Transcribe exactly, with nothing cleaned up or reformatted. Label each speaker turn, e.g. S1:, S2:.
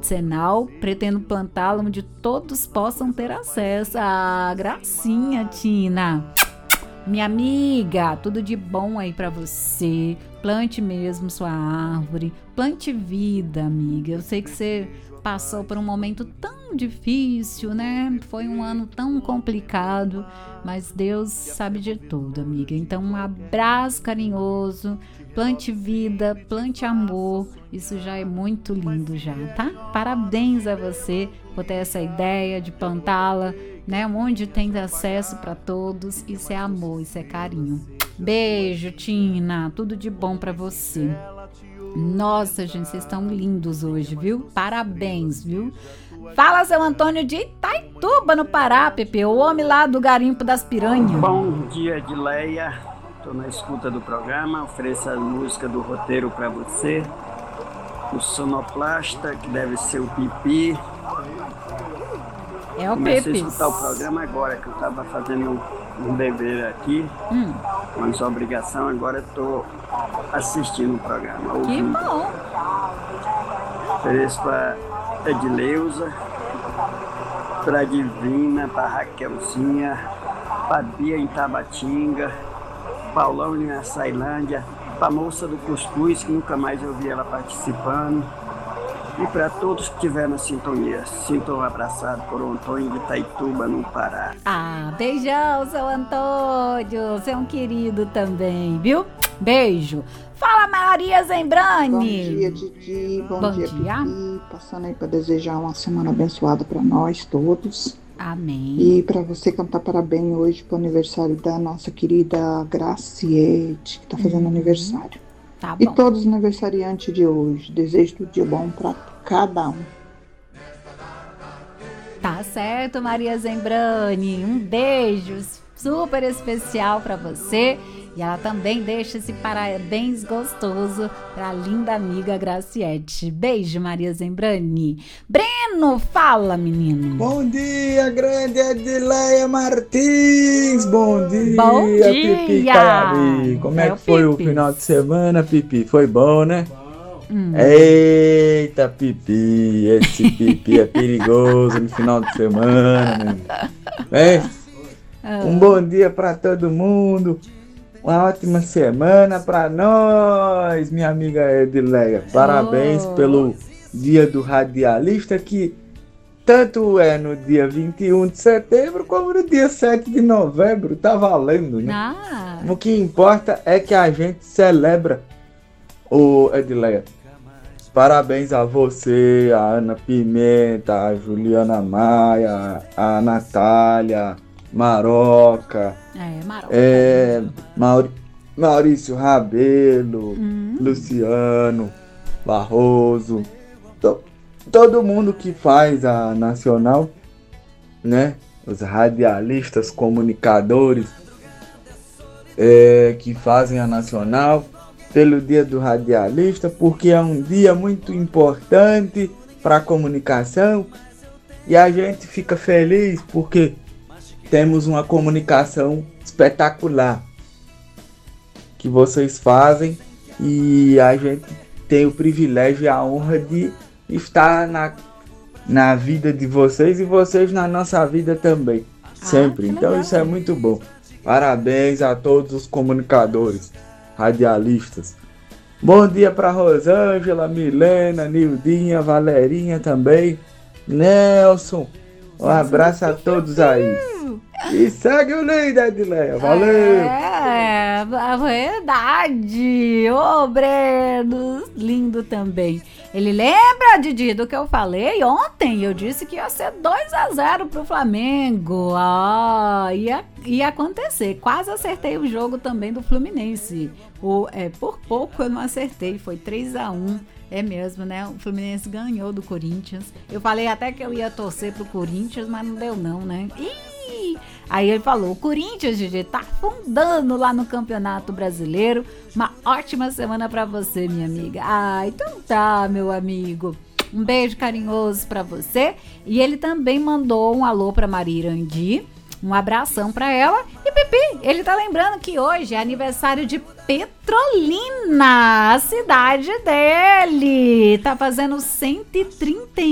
S1: medicinal, pretendo plantá-la onde todos possam ter acesso. Ah, gracinha, Tina. Minha amiga, tudo de bom aí pra você. Plante mesmo sua árvore, plante vida, amiga. Eu sei que você passou por um momento tão difícil, né? Foi um ano tão complicado, mas Deus sabe de tudo, amiga. Então, um abraço carinhoso, plante vida, plante amor. Isso já é muito lindo já, tá? Parabéns a você por ter essa ideia de plantá-la, né? Onde tem acesso para todos. Isso é amor, isso é carinho. Beijo, Tina. Tudo de bom para você. Nossa, gente, vocês estão lindos hoje, viu? Parabéns, viu? Fala, seu Antônio de Itaituba, no Pará, Pepe, o homem lá do garimpo das piranhas.
S2: Bom dia, Edileia. Estou na escuta do programa. Ofereço a música do roteiro para você. O sonoplasta, que deve ser o Pipi.
S1: É o
S2: Comecei
S1: Pepe.
S2: a escutar o programa agora, que eu estava fazendo um, um dever aqui. Hum. Mas obrigação, agora estou assistindo o programa. Ouvindo.
S1: Que bom.
S2: Ofereço para Edileuza, para Divina, para Raquelzinha, para Bia em Tabatinga, Paulão em Açailândia, para a moça do Cuscuz, que nunca mais eu vi ela participando, e para todos que estiveram na sintonia. Sinto um abraçado por Antônio de Itaituba, no Pará.
S1: Ah, beijão, seu Antônio, você é um querido também, viu? Beijo. Fala, Maria Zembrani.
S3: Bom dia, Didi. Bom, Bom dia, dia. Pipi. Passando aí para desejar uma semana abençoada para nós todos.
S1: Amém.
S3: E para você cantar parabéns hoje para o aniversário da nossa querida Graciete, que está fazendo uhum. aniversário.
S1: Tá
S3: e
S1: bom.
S3: todos os aniversariantes de hoje. Desejo tudo de bom para cada um.
S1: Tá certo, Maria Zembrani. Um beijo super especial para você. E ela também deixa esse parabéns gostoso para a linda amiga Graciete. Beijo, Maria Zembrani. Breno, fala, menino.
S4: Bom dia, grande Edileia Martins. Bom dia,
S1: bom dia.
S4: Pipi Carabi. Como é, é que foi Pipi. O final de semana, Pipi? Foi bom, né? Hum. Eita, Pipi. Esse Pipi é perigoso no final de semana. É? Ah. Um bom dia para todo mundo. Uma ótima semana para nós, minha amiga Edileia. Parabéns oh. pelo Dia do Radialista, que tanto é no dia vinte e um de setembro como no dia sete de novembro. Tá valendo, né?
S1: Ah.
S4: O que importa é que a gente celebra, ô Edileia. Parabéns a você, a Ana Pimenta, a Juliana Maia, a Natália, Maroca,
S1: é, Maroca.
S4: É, Mauri, Maurício Rabelo, hum. Luciano Barroso, to, todo mundo que faz a Nacional, né? Os radialistas, comunicadores é, que fazem a Nacional, pelo Dia do Radialista, porque é um dia muito importante para a comunicação e a gente fica feliz porque temos uma comunicação espetacular que vocês fazem e a gente tem o privilégio e a honra de estar na, na vida de vocês e vocês na nossa vida também, ah, sempre. Então isso é muito bom. Parabéns a todos os comunicadores, radialistas. Bom dia para Rosângela, Milena, Nildinha, Valerinha também, Nelson. Um abraço a todos aí. E segue o líder, Edileia. Valeu!
S1: É, é verdade. Ô, Breno, lindo também. Ele lembra, Didi, do que eu falei ontem? Eu disse que ia ser dois a zero pro Flamengo. Ah, ia, ia acontecer. Quase acertei o jogo também do Fluminense. O, é, por pouco eu não acertei. Foi três a um. É mesmo, né? O Fluminense ganhou do Corinthians. Eu falei até que eu ia torcer pro Corinthians, mas não deu não, né? Ih! Aí ele falou, o Corinthians, Gigi, tá afundando lá no Campeonato Brasileiro. Uma ótima semana pra você, minha amiga. Ah, então tá, meu amigo. Um beijo carinhoso pra você. E ele também mandou um alô pra Maria Irandi. Um abração pra ela. E Pipi, ele tá lembrando que hoje é aniversário de Petrolina, a cidade dele. Tá fazendo cento e trinta